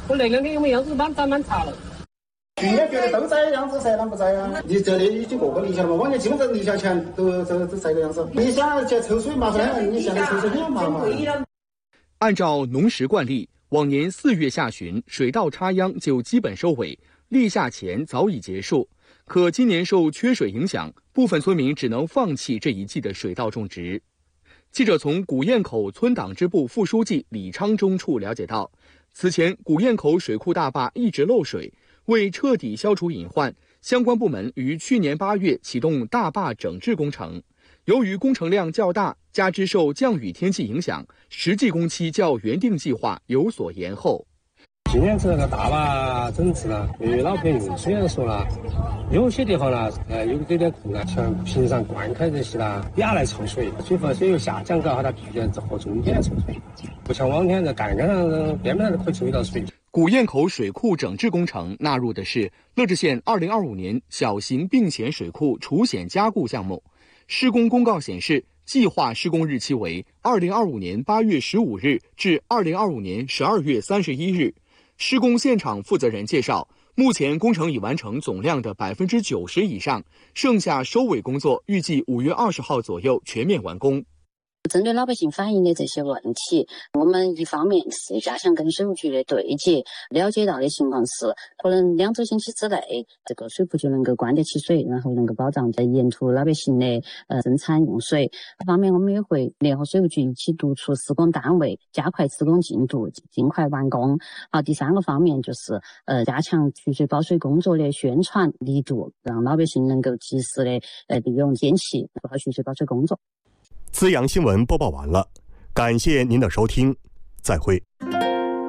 我那个给我们样子蛮差了。 去年别的都栽样子噻，啷不栽啊？你这里已经过立夏了嘛？往年基本在立夏前都栽个样子。你想去抽水麻烦，你现在抽水很麻烦。 按照农时惯例，往年4月下旬水稻插秧就基本收尾，立夏前早已结束。可今年受缺水影响，部分村民只能放弃这一季的水稻种植。记者从古堰口村党支部副书记李昌忠处了解到，此前古堰口水库大坝一直漏水，为彻底消除隐患，相关部门于去年8月启动大坝整治工程。由于工程量较大，加之受降雨天气影响，实际工期较原定计划有所延后。 今年这个大坝整治了，对于老百姓虽然说了，有些地方呢，有点困难，像平常灌溉这些啦，也来抽水，水位下降搞好，它必须在河中间抽水，不像往年在干干上边边都可以抽到水。 古堰口水库整治工程纳入的是乐至县2025年小型并浅水库除险加固项目。施工公告显示，计划施工日期为2025年8月15日至2025年12月31日。施工现场负责人介绍，目前工程已完成总量的90%以上，剩下收尾工作预计5月20号左右全面完工。 针对老百姓反映的这些问题，我们一方面是加强跟水务局的对接，了解到的情况是可能2周星期之内这个水库就能够关得起水，然后能够保障在沿途老百姓的生产用水。一方面我们也会联合水务局一起督促施工单位加快施工进度，尽快完工。第3个方面就是加强蓄水保水工作的宣传力度，让老百姓能够及时的利用天气做好蓄水保水工作。 资阳新闻播报完了，感谢您的收听，再会。